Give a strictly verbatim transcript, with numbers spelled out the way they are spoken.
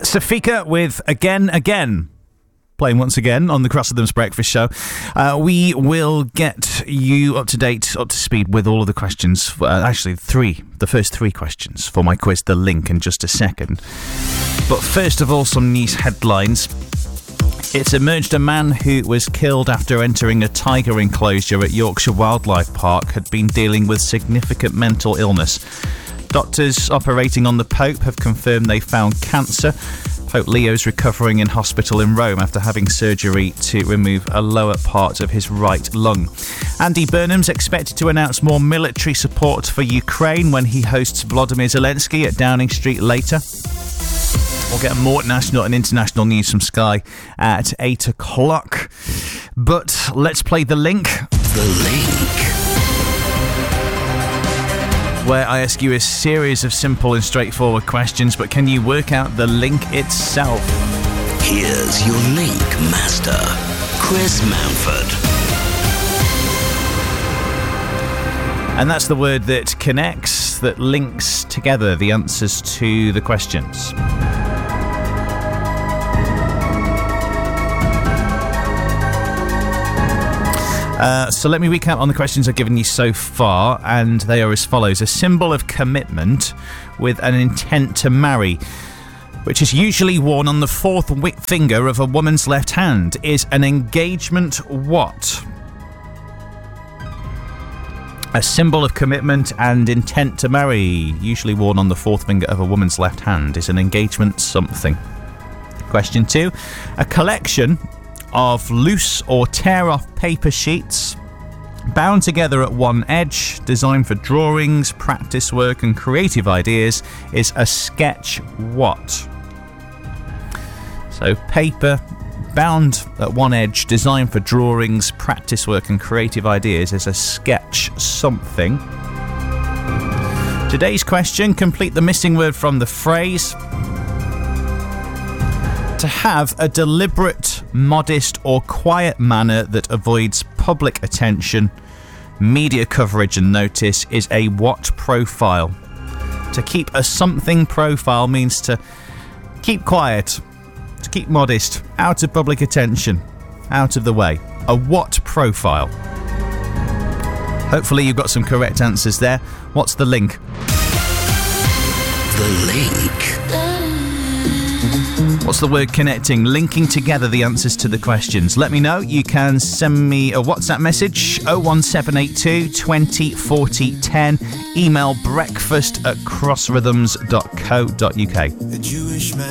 Safika with Again Again. Playing once again on the Cross Rhythms Breakfast Show. Uh, we will get you up to date, up to speed with all of the questions. Uh, actually, three, the first three questions for my quiz, The Link, in just a second. But first of all, some news headlines. It's emerged a man who was killed after entering a tiger enclosure at Yorkshire Wildlife Park had been dealing with significant mental illness. Doctors operating on the Pope have confirmed they found cancer. Pope Leo's recovering in hospital in Rome after having surgery to remove a lower part of his right lung. Andy Burnham's expected to announce more military support for Ukraine when he hosts Volodymyr Zelensky at Downing Street later. We'll get more national and international news from Sky at eight o'clock. But let's play The Link. The Link. Where I ask you a series of simple and straightforward questions, but can you work out the link itself? Here's your link master, Chris Manford. And that's the word that connects, that links together the answers to the questions. Uh, so let me recap on the questions I've given you so far, and they are as follows. A symbol of commitment with an intent to marry, which is usually worn on the fourth wi- finger of a woman's left hand, is an engagement what? A symbol of commitment and intent to marry, usually worn on the fourth finger of a woman's left hand, is an engagement something. Question two. A collection of loose or tear-off paper sheets bound together at one edge, designed for drawings, practice work and creative ideas, is a sketch what? So paper bound at one edge, designed for drawings, practice work and creative ideas, is a sketch something. Today's question, complete the missing word from the phrase. To have a deliberate, modest or quiet manner that avoids public attention, media coverage and notice is a what profile? To keep a something profile means to keep quiet, to keep modest, out of public attention, out of the way. A what profile? Hopefully you've got some correct answers there. What's the link? The Link. What's the word connecting? Linking together the answers to the questions. Let me know. You can send me a WhatsApp message, oh one seven eight two, twenty, forty, ten. Email breakfast at crossrhythms dot co dot uk.